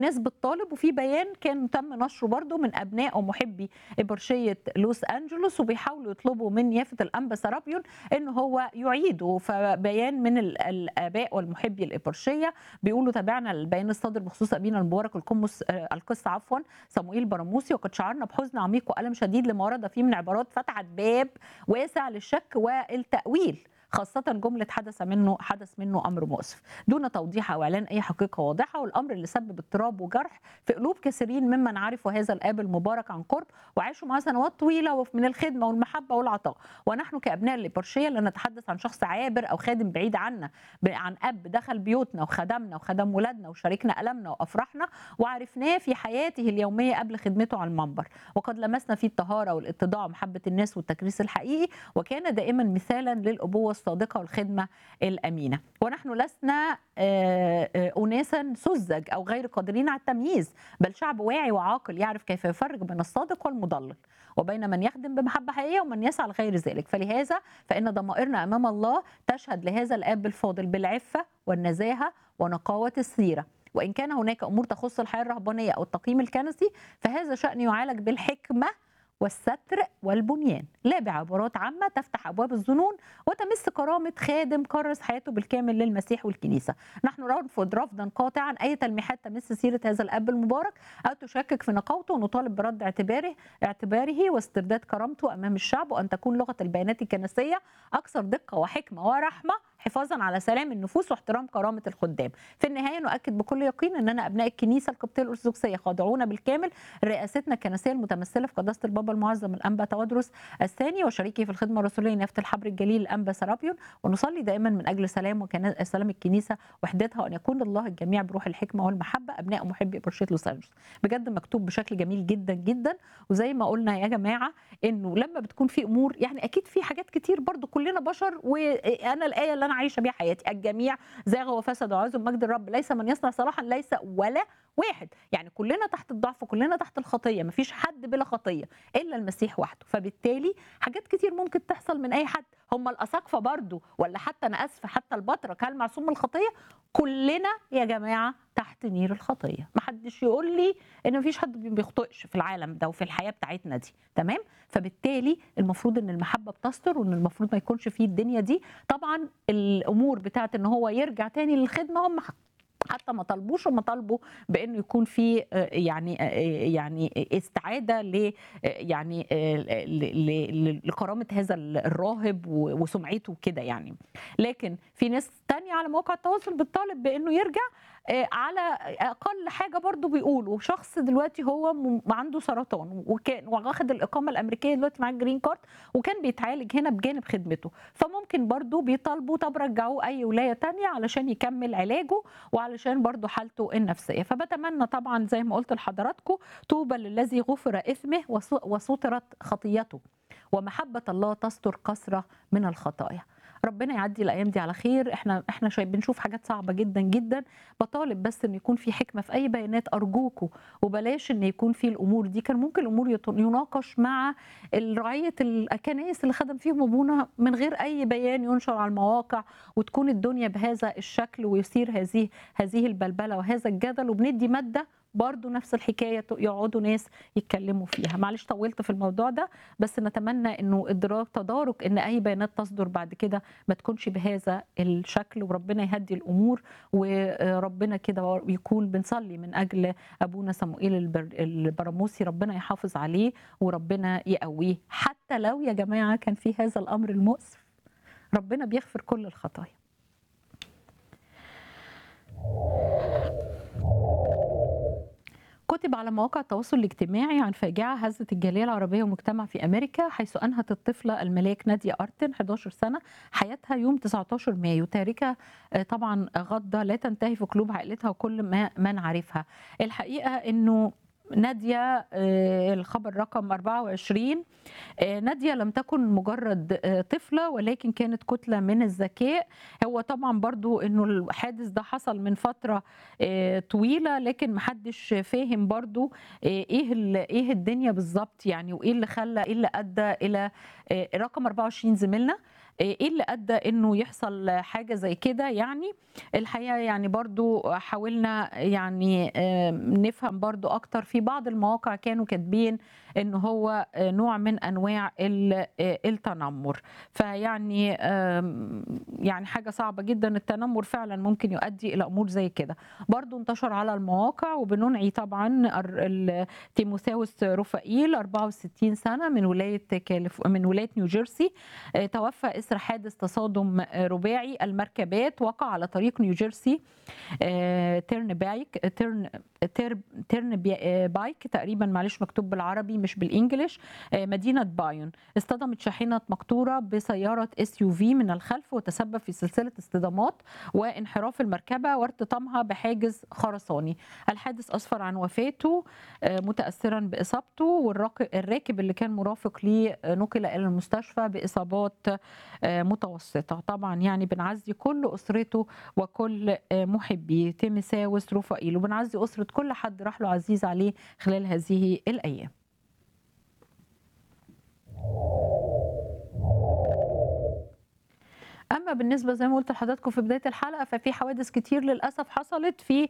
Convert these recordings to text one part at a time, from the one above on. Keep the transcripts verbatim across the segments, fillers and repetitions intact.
ناس بتطالب، وفي بيان كان تم نشره برضه من ابناء ومحبي ابرشيه لوس انجلوس، وبيحاولوا يطلبوا من يافت الانبا سرابيون ان هو يعيده. فبيان من ال- الاباء والمحبي الابرشيه بيقولوا: تابعنا البيان الصادر بخصوص ابينا المبارك القمص آه، القس عفوا صموئيل براموسي، وقد شعرنا بحزن عميق والم شديد لما ورد فيه من عبارات فتحت باب واسع للشك والتاويل، خاصة جملة حدث منه حدث منه أمر مؤسف، دون توضيح أو إعلان أي حقيقة واضحة، والأمر اللي سبب اضطراب وجرح في قلوب كثيرين ممن عرفوا هذا الآب المبارك عن قرب وعاشوا معه سنوات طويلة من الخدمة والمحبة والعطاء. ونحن كأبناء الإبرشية لا نتحدث عن شخص عابر أو خادم بعيد عنا، عن أب دخل بيوتنا وخدمنا وخدم ولادنا وشاركنا ألمنا وأفراحنا وعرفناه في حياته اليومية قبل خدمته على المنبر، وقد لمسنا فيه الطهارة والاتضاع ومحبة الناس والتكريس الحقيقي، وكان دائما مثالا للأبوة الصادقة والخدمة الأمينة. ونحن لسنا آه، آه، أناسا سذج أو غير قادرين على التمييز، بل شعب واعي وعاقل يعرف كيف يفرق بين الصادق والمضلل، وبين من يخدم بمحبة حقيقية ومن يسعى لغير ذلك. فلهذا فإن ضمائرنا أمام الله تشهد لهذا الآب الفاضل بالعفة والنزاهة ونقاوة السيرة. وإن كان هناك أمور تخص الحياة الرهبانية أو التقييم الكنسي فهذا شأن يعالج بالحكمة والستر والبنيان، لا بعبارات عامة تفتح أبواب الظنون وتمس كرامة خادم كرس حياته بالكامل للمسيح والكنيسة. نحن نرفض رفضا قاطعا أي تلميحات تمس سيرة هذا الأب المبارك أو تشكك في نقاوته، ونطالب برد اعتباره اعتباره واسترداد كرامته أمام الشعب، وأن تكون لغة البيانات الكنسية أكثر دقة وحكمة ورحمة حفاظا على سلام النفوس واحترام كرامة الخدام. في النهاية نؤكد بكل يقين أننا أبناء الكنيسة القبطية الأرثوذكسية خاضعون بالكامل رئاستنا الكنسية المتمثلة في قداسة البابا المعظم الأنبا تودروس الثاني وشريكه في الخدمة الرسولية نيافة الحبر الجليل الأنبا سرابيون، ونصلي دائما من أجل سلام وكنا... سلام الكنيسة وحدتها، وأن يكون الله الجميع بروح الحكمة والمحبة. أبناء محبي برشية لوس أنجلوس. بجد مكتوب بشكل جميل جدا جدا، وزي ما قلنا يا جماعة إنه لما بتكون في أمور، يعني أكيد في حاجات كتير برضو كلنا بشر، وأنا الآية اللي أنا عايشة بيها حياتي: الجميع زاغ وفسد وعوزوا مجد الرب، ليس من يصنع صلاحا ليس ولا واحد. يعني كلنا تحت الضعف، كلنا تحت الخطيه، مفيش حد بلا خطيه الا المسيح وحده. فبالتالي حاجات كتير ممكن تحصل من اي حد، هم الاساقفه برضو، ولا حتى انا اسفه حتى البطرك هل معصوم من الخطيه؟ كلنا يا جماعه تحت نير الخطيه، محدش يقول لي ان مفيش حد ما بيخطئش في العالم ده وفي الحياه بتاعتنا دي، تمام؟ فبالتالي المفروض ان المحبه بتستر، وان المفروض ما يكونش فيه الدنيا دي. طبعا الامور بتاعت ان هو يرجع تاني للخدمه هم حتى ما طلبوش، وما طلبوا بانه يكون في آه، يعني آه، يعني استعاده ل آه، يعني آه، ل- ل- لكرامه هذا الراهب و- وسمعته كده يعني. لكن في ناس تانية على مواقع التواصل بتطالب بانه يرجع. آه، على اقل حاجه برضو بيقولوا شخص دلوقتي هو م- عنده سرطان، وكان واخد الاقامه الامريكيه دلوقتي مع الجرين كارد، وكان بيتعالج هنا بجانب خدمته، فممكن برضو بيطالبوا طب رجعوه اي ولايه تانية علشان يكمل علاجه وعلشان برضو حالته النفسيه. فبتمنى طبعا زي ما قلت لحضراتكم: طوبى للذي غفر اثمه وس- وسترت خطيته، ومحبه الله تستر كثره من الخطايا. ربنا يعدي الايام دي على خير. احنا احنا شايف بنشوف حاجات صعبه جدا جدا. بطالب بس ان يكون في حكمه في اي بيانات ارجوكوا، وبلاش ان يكون في الامور دي. كان ممكن الامور يت- يناقش مع رعايه الكنائس اللي خدم فيهم ابونا من غير اي بيان ينشر على المواقع، وتكون الدنيا بهذا الشكل، ويصير هذه هذه البلبله وهذا الجدل، وبندي ماده برضو نفس الحكايه يقعدوا ناس يتكلموا فيها. معلش طولت في الموضوع ده، بس نتمنى انه ادراك تدارك ان اي بيانات تصدر بعد كده ما تكونش بهذا الشكل، وربنا يهدي الامور. وربنا كده يكون بنصلي من اجل ابونا صموئيل البر... البراموسي، ربنا يحافظ عليه وربنا يقويه، حتى لو يا جماعه كان في هذا الامر المؤسف. ربنا بيغفر كل الخطايا. كتب على مواقع التواصل الاجتماعي عن فاجعة هزت الجالية العربية والمجتمع في أمريكا، حيث أنهت الطفلة الملاك نادية أرتن احد عشر سنة حياتها يوم تسعة عشر مايو، تاركة آه، طبعا غضة لا تنتهي في قلوب عائلتها وكل ما من عارفها. الحقيقة أنه نادية، آه، الخبر رقم أربعة وعشرين، آه، نادية لم تكن مجرد آه، طفلة، ولكن كانت كتلة من الذكاء. هو طبعا برضو انه الحادث ده حصل من فترة آه، طويلة، لكن محدش فاهم برضو آه، ايه ال- ايه الدنيا بالظبط يعني، وايه اللي خلى ايه اللي ادى الى آه، رقم أربعة وعشرين زميلنا. إيه اللي أدى إنه يحصل حاجة زي كده يعني. الحقيقة يعني برضو حاولنا يعني آم، نفهم برضو أكتر. في بعض المواقع كانوا كاتبين إن هو آه، نوع من أنواع ال- آه، التنمر. فيعني آم، يعني حاجة صعبة جدا. التنمر فعلا ممكن يؤدي إلى أمور زي كده. برضو انتشر على المواقع، وبننعي طبعا الر- ال- تيموثاوس رفائيل أربعة وستين سنة من ولاية كاليف... من ولاية نيوجيرسي. آه، توفى إثر حادث تصادم آه، رباعي المركبات وقع على طريق نيوجيرسي آه، تيرن بايك تيرن تير تيرن بي- آه، بايك تقريبا، معلش مكتوب بالعربي مش بالانجلش. آه، مدينة بايون. اصطدمت شاحنة مقطورة بسيارة اس يو في من الخلف، وتسبب في سلسلة اصطدامات وانحراف المركبة وارتطامها بحاجز خرساني. الحادث أسفر عن وفاته آه، متأثرا بإصابته، والراكب اللي كان مرافق ليه آه، نقل إلى المستشفى بإصابات آه، متوسطة. طبعا يعني بنعزي كل أسرته وكل آه، محبي تيمساوس رفائيل، وبنعزي أسرة كل حد راح له عزيز عليه خلال هذه الأيام. اما بالنسبه زي ما قلت لحضراتكم في بدايه الحلقه، ففي حوادث كتير للاسف حصلت في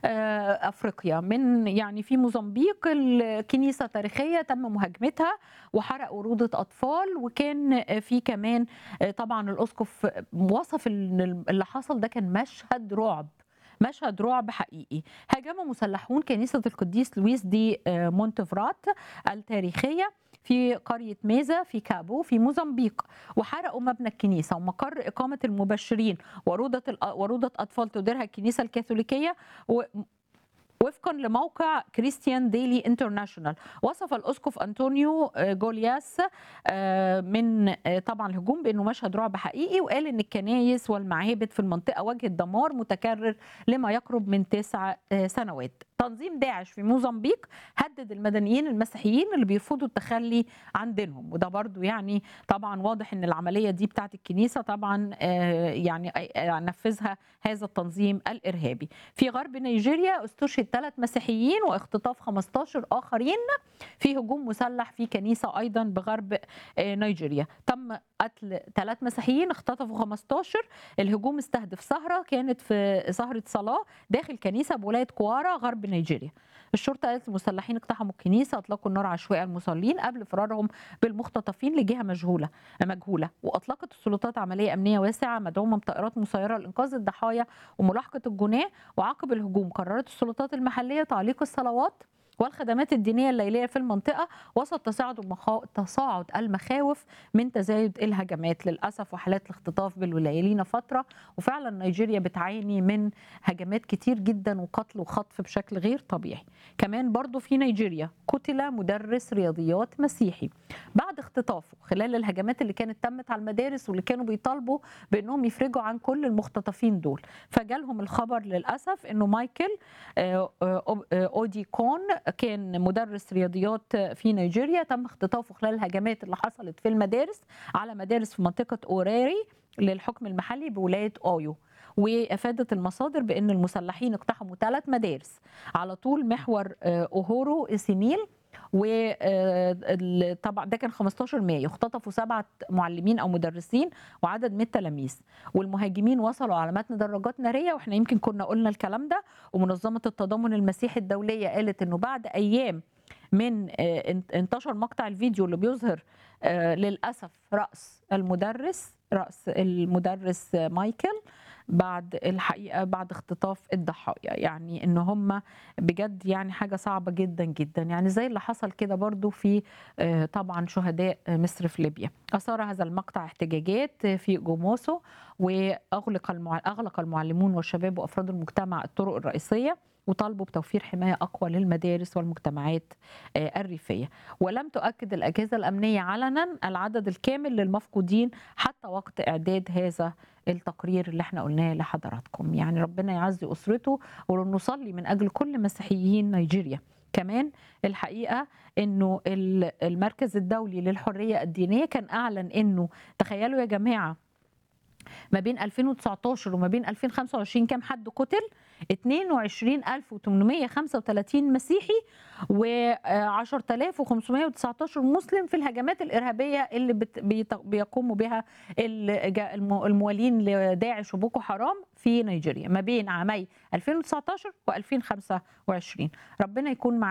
آه، افريقيا. من يعني في موزمبيق الكنيسه تاريخيه تم مهاجمتها وحرق وروده اطفال. وكان في كمان آه، طبعا الاسقف وصف ان اللي حصل ده كان مشهد رعب. مشهد رعب حقيقي. هاجم مسلحون كنيسة القديس لويس دي آه، مونتفرات التاريخية في قرية ميزا في كابو في موزمبيق، وحرقوا مبنى الكنيسة ومقر إقامة المبشرين وروضة الأ- وروضة أطفال تديرها الكنيسة الكاثوليكية. و- وفقا لموقع كريستيان ديلي انترناشونال، وصف الاسقف انطونيو آه، جولياس آه، من آه، طبعا الهجوم بانه مشهد رعب حقيقي، وقال ان الكنائس والمعابد في المنطقه واجهت دمار متكرر لما يقرب من تسع آه، سنوات. تنظيم داعش في موزمبيق هدد المدنيين المسيحيين اللي بيرفضوا التخلي عن دينهم. وده برضو يعني طبعا واضح ان العمليه دي بتاعت الكنيسه طبعا آه، يعني آه، نفذها هذا التنظيم الارهابي. في غرب نيجيريا استشهد ثلاث مسيحيين واختطاف خمستاشر آخرين في هجوم مسلح في كنيسة أيضا بغرب آه، نيجيريا. تم قتل ثلاث مسيحيين، اختطفوا خمستاشر. الهجوم استهدف سهرة كانت في سهرة صلاة داخل كنيسة بولاية كوارا غرب نيجيريا. الشرطة قالت المسلحين اقتحموا الكنيسة، أطلقوا النار عشوائي على المصلين قبل فرارهم بالمختطفين لجهة مجهولة مجهولة وأطلقت السلطات عملية أمنية واسعة مدعومة بطائرات مسيرة لإنقاذ الضحايا وملاحقة الجناه. وعقب الهجوم قررت السلطات المحلية تعليق الصلوات والخدمات الدينية الليلية في المنطقة وسط تصاعد المخا... تصاعد المخاوف من تزايد الهجمات للأسف وحالات الاختطاف بالولاية. لينا فترة وفعلا نيجيريا بتعاني من هجمات كتير جدا وقتل وخطف بشكل غير طبيعي. كمان برضو في نيجيريا قتل مدرس رياضيات مسيحي بعد اختطافه خلال الهجمات اللي كانت تمت على المدارس، واللي كانوا بيطالبوا بأنهم يفرجوا عن كل المختطفين دول. فجالهم الخبر للأسف أنه مايكل آه، آه، آه، أودي كون كان مدرس رياضيات في نيجيريا تم اختطافه خلال الهجمات اللي حصلت في المدارس على مدارس في منطقة أوراري للحكم المحلي بولاية أويو. وافادت المصادر بان المسلحين اقتحموا ثلاث مدارس على طول محور آه، اوهورو سينيل. وطبعا ده كان خمستاشر مايو. اختطفوا سبعه معلمين او مدرسين وعدد من التلاميذ. والمهاجمين وصلوا على متن دراجات ناريه، واحنا يمكن كنا قلنا الكلام ده. ومنظمه التضامن المسيحي الدوليه قالت انه بعد ايام من آه، انتشر مقطع الفيديو اللي بيظهر آه، للاسف راس المدرس راس المدرس مايكل بعد الحقيقه بعد اختطاف الضحايا. يعني ان هم بجد يعني حاجه صعبه جدا جدا، يعني زي اللي حصل كده برضو في آه، طبعا شهداء مصر في ليبيا. اثار هذا المقطع احتجاجات في جوموسو، واغلق المع... اغلق المعلمون والشباب وافراد المجتمع الطرق الرئيسيه، وطالبوا بتوفير حماية أقوى للمدارس والمجتمعات آه، الريفية. ولم تؤكد الأجهزة الأمنية علنا العدد الكامل للمفقودين حتى وقت إعداد هذا التقرير اللي احنا قلناه لحضراتكم. يعني ربنا يعزي أسرته، ونصلي من أجل كل مسيحيين نيجيريا. كمان الحقيقة أنه المركز الدولي للحرية الدينية كان أعلن أنه، تخيلوا يا جماعة، ما بين ألفين وتسعتاشر وما بين ألفين وخمسة وعشرين كام حد قتل؟ اتنين وعشرين ألف وتمنمية وخمسة وتلاتين مسيحي وعشرة آلاف وخمسمية وتسعتاشر مسلم في الهجمات الإرهابية اللي بت- بيت- بيقوموا بها الج- الم- الموالين لداعش وبوكو حرام في نيجيريا ما بين عامي ألفين وتسعتاشر و ألفين وخمسة وعشرين. ربنا يكون معانا.